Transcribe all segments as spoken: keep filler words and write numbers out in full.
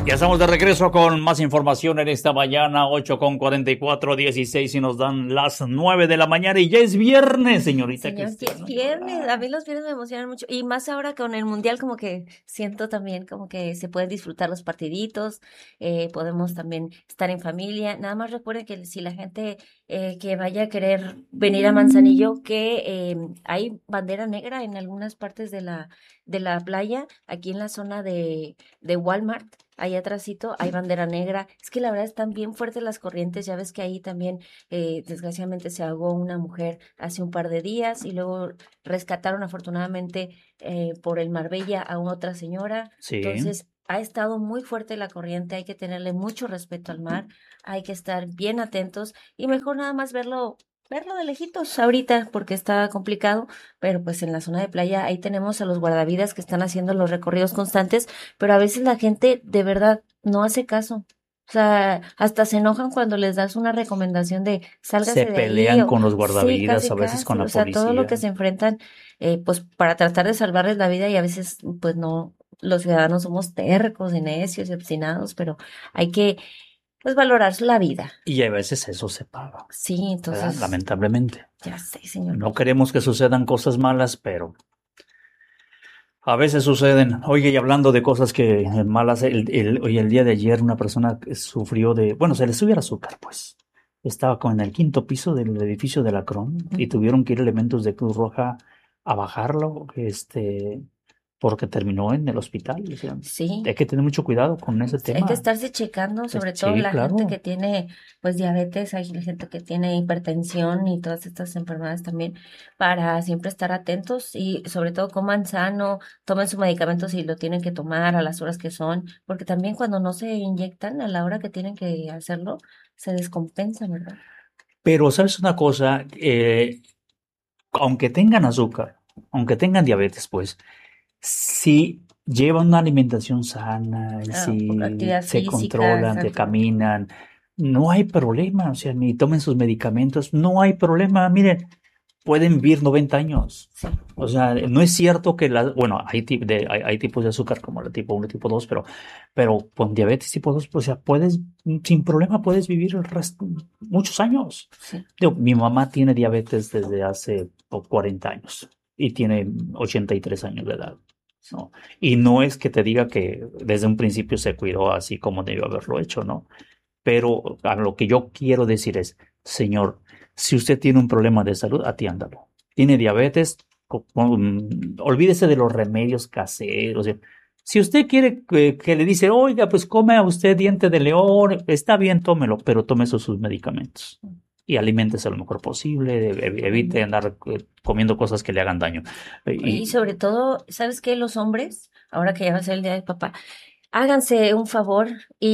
Ya estamos de regreso con más información en esta mañana, ocho con cuarenta y cuatro, dieciséis y nos dan las nueve de la mañana y ya es viernes, señorita. Señor, ya Cristina. es viernes, a mí los viernes me emocionan mucho y más ahora con el mundial como que siento también como que se pueden disfrutar los partiditos, eh, podemos también estar en familia. Nada más recuerden que si la gente eh, que vaya a querer venir a Manzanillo, que eh, hay bandera negra en algunas partes de la de la playa, aquí en la zona de, de Walmart. Ahí atrásito hay bandera negra. Es que la verdad están bien fuertes las corrientes. Ya ves que ahí también, eh, desgraciadamente, se ahogó una mujer hace un par de días y luego rescataron afortunadamente eh, por el Marbella a una otra señora. Sí. Entonces, ha estado muy fuerte la corriente. Hay que tenerle mucho respeto al mar. Hay que estar bien atentos y mejor nada más verlo verlo de lejitos ahorita porque está complicado, pero pues en la zona de playa ahí tenemos a los guardavidas que están haciendo los recorridos constantes, pero a veces la gente de verdad no hace caso. O sea, hasta se enojan cuando les das una recomendación de sálgase Se de pelean ahí o con los sí, guardavidas, casi a veces casi, con la o sea, todo lo que policía. se enfrentan eh, pues para tratar de salvarles la vida y a veces pues no, los ciudadanos somos tercos y necios y obstinados, pero hay que pues valorar la vida. Y a veces eso se paga, Sí, ¿verdad? entonces, Lamentablemente. ya sé, señor. No queremos que sucedan cosas malas, pero a veces suceden. Oye, y hablando de cosas que eh, malas, el, el, hoy el día de ayer una persona que sufrió de, bueno, se le subió el azúcar, pues. Estaba con el quinto piso del edificio de la Cron y tuvieron que ir elementos de Cruz Roja a bajarlo, este, porque terminó en el hospital. O sea, Sí, hay que tener mucho cuidado con ese sí, hay que tema. estarse checando, Pues, sobre todo sí, la gente claro. que tiene pues diabetes, hay gente que tiene hipertensión y todas estas enfermedades también, para siempre estar atentos y sobre todo coman sano, tomen su medicamento si lo tienen que tomar a las horas que son, porque también cuando no se inyectan a la hora que tienen que hacerlo, se descompensa, ¿verdad? Pero, ¿sabes una cosa? Eh, aunque tengan azúcar, aunque tengan diabetes, pues, si llevan una alimentación sana, y Ah, por si actividad se física, controlan, te exacto. caminan, no hay problema. O sea, ni tomen sus medicamentos, no hay problema. Miren, pueden vivir noventa años. Sí. O sea, no es cierto que la, bueno, hay, tip de, hay, hay tipos de azúcar como la tipo uno y tipo dos, pero, pero con diabetes tipo dos, pues, o sea, puedes, sin problema, puedes vivir el resto, muchos años. Sí. Digo, mi mamá tiene diabetes desde hace oh, cuarenta años y tiene ochenta y tres años de edad, ¿no? Y no es que te diga que desde un principio se cuidó así como debió haberlo hecho, ¿no? Pero a lo que yo quiero decir es, señor, si usted tiene un problema de salud, atiéndalo. Tiene diabetes, co- um, olvídese de los remedios caseros. Si usted quiere que, que le dice, oiga, pues come a usted diente de león, está bien, tómelo, pero tome sus, sus medicamentos. Y aliméntese lo mejor posible, ev- evite andar eh, comiendo cosas que le hagan daño. Eh, Y Y, sobre todo, ¿sabes qué? Los hombres, ahora que ya va a ser el día del papá, háganse un favor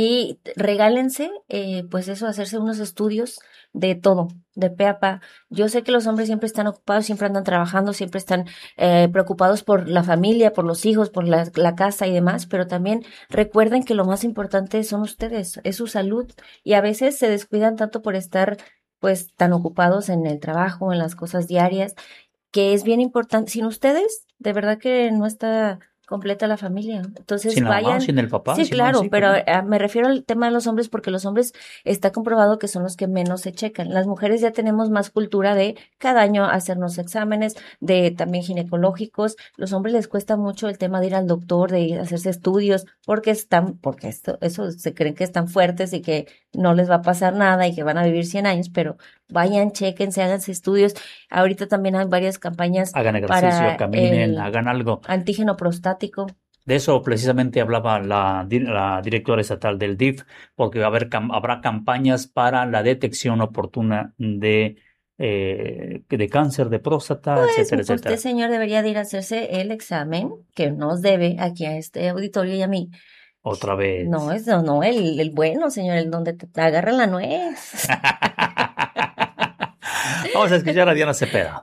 y regálense, eh, pues eso, hacerse unos estudios de todo, de pe a pa. Yo sé que los hombres siempre están ocupados, siempre andan trabajando, siempre están eh, preocupados por la familia, por los hijos, por la, la casa y demás, pero también recuerden que lo más importante son ustedes, es su salud. Y a veces se descuidan tanto por estar pues tan ocupados en el trabajo, en las cosas diarias, que es bien importante. Sin ustedes, de verdad que no está completa la familia. Entonces sin la mamá, vayan, sin el papá, sí, sin los claro, hijos, pero ¿no? eh, me refiero al tema de los hombres porque los hombres está comprobado que son los que menos se checan. Las mujeres ya tenemos más cultura de cada año hacernos exámenes, de también ginecológicos. Los hombres les cuesta mucho el tema de ir al doctor, de ir a hacerse estudios, porque están, porque esto, eso se creen que están fuertes y que no les va a pasar nada y que van a vivir cien años, pero vayan, chequense, háganse estudios. Ahorita también hay varias campañas Hagan ejercicio, para caminen, el hagan algo. antígeno prostático. De eso precisamente hablaba la, di- la directora estatal del D I F, porque va a haber, cam- habrá campañas para la detección oportuna de, eh, de cáncer de próstata, Pues etcétera, usted, etcétera. señor, debería de ir a hacerse el examen que nos debe aquí a este auditorio y a mí. Otra No, vez. es no, no, el, el bueno, señor, el donde te agarran la nuez. Vamos a escuchar a Diana Cepeda.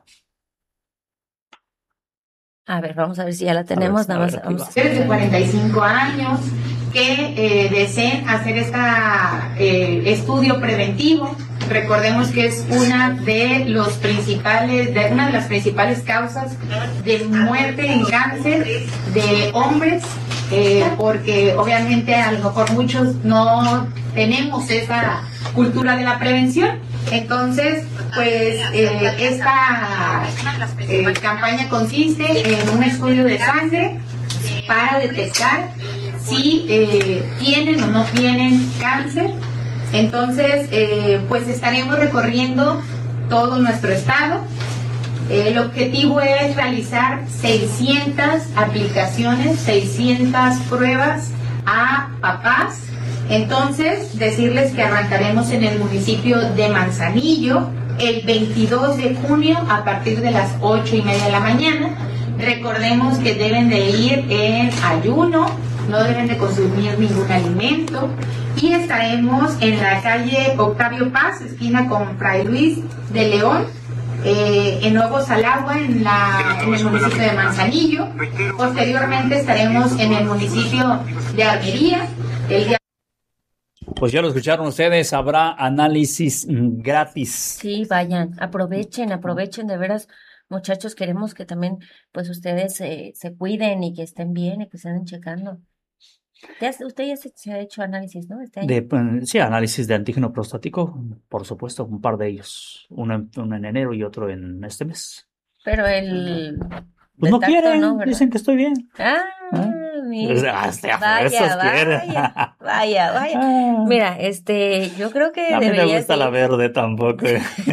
A ver, vamos a ver si ya la A ver, tenemos. a Nada más ver, aquí vamos va. a Mujeres de cuarenta y cinco años que eh, deseen hacer este estudio preventivo. Recordemos que es una de los principales, de una de las principales causas de muerte en cáncer de hombres eh, porque obviamente a lo mejor muchos no tenemos esa cultura de la prevención. Entonces, pues eh, esta eh, campaña consiste en un estudio de sangre para detectar si eh, tienen o no tienen cáncer. Entonces, eh, pues estaremos recorriendo todo nuestro estado. El objetivo es realizar seiscientas aplicaciones, seiscientas pruebas a papás. Entonces, decirles que arrancaremos en el municipio de Manzanillo el veintidós de junio a partir de las ocho y media de la mañana. Recordemos que deben de ir en ayuno, no deben de consumir ningún alimento, y estaremos en la calle Octavio Paz, esquina con Fray Luis de León, eh, en Nuevo Salagua, en, la, en el municipio de Manzanillo. Posteriormente estaremos en el municipio de Armería, el día. Pues ya lo escucharon ustedes, habrá análisis gratis. Sí, vayan, aprovechen, aprovechen de veras, muchachos, queremos que también pues ustedes eh, se cuiden y que estén bien y que se anden checando. Usted ya se, se ha hecho análisis, ¿no? Este año. De, sí, análisis de antígeno prostático, por supuesto, un par de ellos, uno en, uno en enero y otro en este mes. Pero el... Pues no tacto, quieren, ¿no? dicen que estoy bien. Ah, ¿Eh? mira. Hasta Vaya, vaya, vaya, vaya. Ah. Mira, este, yo creo que A mí debería me gusta ser... la verde tampoco.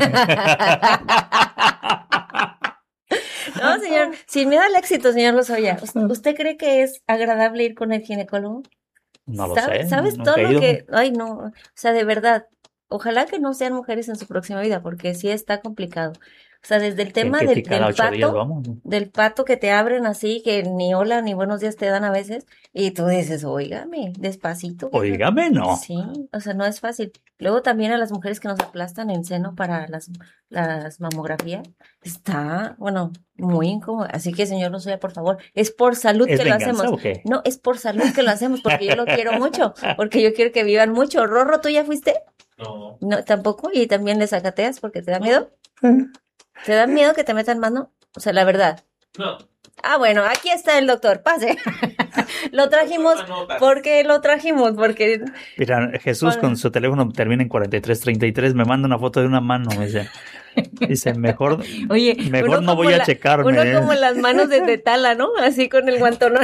No, señor, sin miedo al éxito, señor Lozoya. ¿Usted cree que es agradable ir con el ginecólogo? No lo ¿Sabes, sé. ¿Sabes nunca todo he lo ido. que...? Ay, no, o sea, de verdad, ojalá que no sean mujeres en su próxima vida, porque sí está complicado. O sea, desde el tema Que- del, que cada del ocho días pato, vamos. del pato que te abren así, que ni hola ni buenos días te dan a veces, y tú dices, óigame, despacito. Óigame, no. Sí, o sea, no es fácil. Luego también a las mujeres que nos aplastan el seno para las, las mamografías, está, bueno, muy incómodo. Así que, señor Lozoya, por favor, es por salud ¿Es que lo venganza hacemos. o qué? No, es por salud que lo hacemos, porque yo lo quiero mucho, porque yo quiero que vivan mucho. Rorro, ¿tú ya fuiste? No. No, tampoco, y también le sacateas porque te da miedo. ¿Te da miedo que te metan mano? O sea, la verdad. No. Ah, bueno, aquí está el doctor, pase. Lo trajimos porque lo trajimos, porque... Mira, Jesús con su teléfono termina en cuarenta y tres treinta y tres, me manda una foto de una mano, me dice. Dice, mejor, Oye, mejor uno no como voy a la- checarme. Uno ¿eh? como las manos de Tetala, ¿no? Así con el guantón.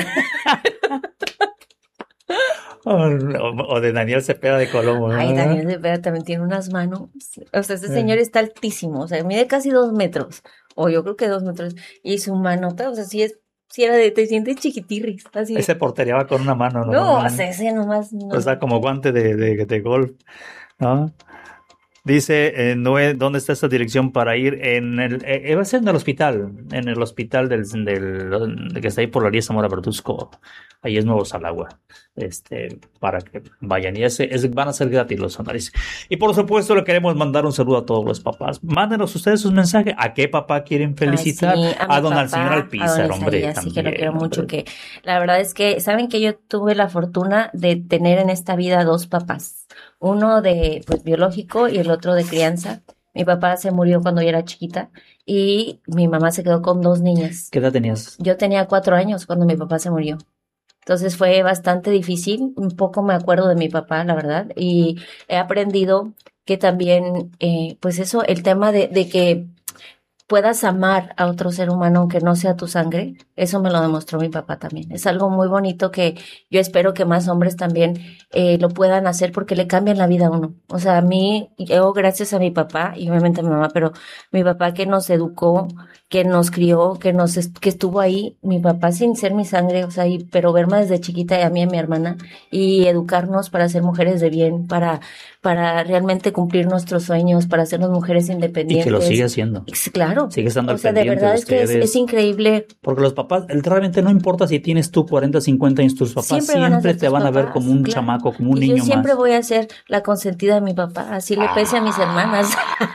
O, o de Daniel Cepeda de Colombo. ¿no? Ay, Daniel Cepeda también tiene unas manos. O sea, este señor está altísimo, o sea, mide casi dos metros. O yo creo que dos metros. Y su manota, o sea, sí es, sí era de, te sientes chiquitirris, así. Ese portereaba con una mano, ¿no? No, o sea, ese nomás no. O sea, como guante de, de, de golf, ¿no? Dice, eh, Noé, ¿dónde está esta dirección para ir? En el, eh, va a ser en el hospital, en el hospital del, del que está ahí por la Lía Zamora Verduzco, ahí es Nuevo Salagua, este, para que vayan, y ese, ese van a ser gratis los análisis. Y por supuesto le queremos mandar un saludo a todos los papás. Mándenos ustedes sus mensajes, ¿a qué papá quieren felicitar? Ay, sí, a, mi don papá, Alcíbar a Alpizar, don hombre, Isaías, sí que lo también, quiero mucho, hombre. que la verdad es que, ¿saben que yo tuve la fortuna de tener en esta vida dos papás? Uno de, pues, biológico y el otro de crianza. Mi papá se murió cuando yo era chiquita y mi mamá se quedó con dos niñas. ¿Qué edad tenías? Yo tenía cuatro años cuando mi papá se murió. Entonces fue bastante difícil, un poco me acuerdo de mi papá, la verdad, y he aprendido que también, eh, pues eso, el tema de, de que puedas amar a otro ser humano aunque no sea tu sangre, eso me lo demostró mi papá también. Es algo muy bonito que yo espero que más hombres también eh, lo puedan hacer porque le cambian la vida a uno. O sea, a mí, yo gracias a mi papá y obviamente a mi mamá, pero mi papá que nos educó, que nos crió, que nos est- que estuvo ahí, mi papá sin ser mi sangre, o sea, y, pero verme desde chiquita y a mí y a mi hermana y educarnos para ser mujeres de bien, para para realmente cumplir nuestros sueños, para hacernos mujeres Y independientes. que lo sigue haciendo. Sí, claro. Sigue estando O al sea, de pendiente verdad de es que es, ustedes. es increíble. Porque los papás, el- realmente no importa si tienes tú cuarenta, cincuenta años, tus papás Siempre siempre, van a ser te tus van a ver papás, como un claro. chamaco, como un Y niño yo siempre más. voy a ser la consentida de mi papá, así le pese a mis hermanas.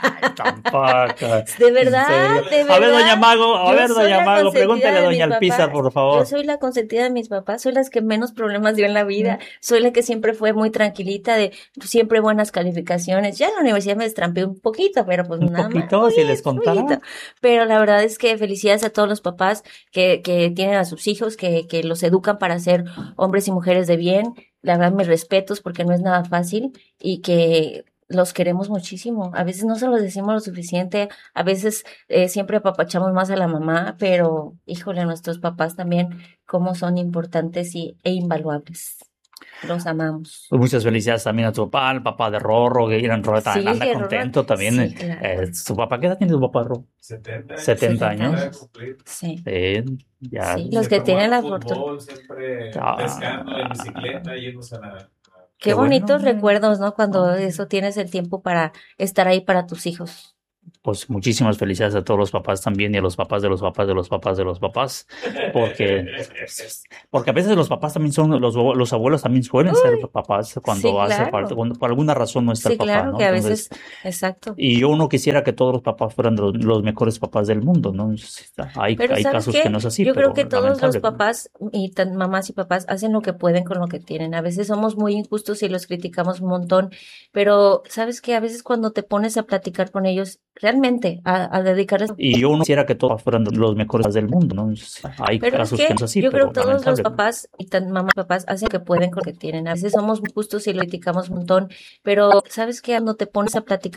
Tampoco. De verdad, ¿En serio? de verdad. A ver, doña Mago, a Yo ver, soy doña la Mago, consentida pregúntale a de doña mis Alpizar, papás. por favor. Yo soy la consentida de mis papás, soy la que menos problemas dio en la vida, soy la que siempre fue muy tranquilita, de siempre buenas calificaciones. Ya en la universidad me destrampé un poquito, pero pues Un nada poquito, más. si les contara. poquito. pero la verdad es que felicidades a todos los papás que, que tienen a sus hijos, que, que los educan para ser hombres y mujeres de bien. La verdad, mis respetos porque no es nada fácil y que los queremos muchísimo. A veces no se los decimos lo suficiente, a veces eh, siempre apapachamos más a la mamá, pero híjole, nuestros papás también, cómo son importantes y, e invaluables. Los amamos. Pues muchas felicidades también a tu papá, al papá de Rorro, que Irán Rorro también Sí, anda que Rorro- contento también. sí, eh, claro. eh, ¿su papá qué edad tiene tu papá, Rorro? setenta años. setenta setenta años. Acaba de cumplir. Sí. Eh, ya. Sí. Los Se que tomó tienen el la fútbol, fortuna. siempre Ah. pescando en bicicleta, yéndose a la... Qué, Qué bonitos bueno. recuerdos, ¿no? Cuando Ah. eso tienes el tiempo para estar ahí para tus hijos. Pues muchísimas felicidades a todos los papás también y a los papás de los papás de los papás de los papás, porque, porque a veces los papás también son, los, los abuelos también suelen ser papás cuando sí, hace claro. falta, cuando por alguna razón no está Sí, el papá, claro, ¿no? que a Entonces, veces, exacto. y yo no quisiera que todos los papás fueran los, los mejores papás del mundo, ¿no? Hay, Pero hay ¿sabes casos qué? que no es así, Yo pero creo que todos los lamentable. papás y tan- mamás y papás hacen lo que pueden con lo que tienen. A veces somos muy injustos y los criticamos un montón, pero ¿sabes qué? A veces cuando te pones a platicar con ellos, realmente a, a dedicarles... Y yo no quisiera que todos fueran los mejores papás del mundo, ¿no? Hay Pero es casos que que no es así, yo pero creo que todos los lamentable. papás y tan mamás y papás hacen lo que pueden con lo que tienen. A veces somos muy justos y lo criticamos un montón, pero ¿sabes qué? Cuando te pones a platicar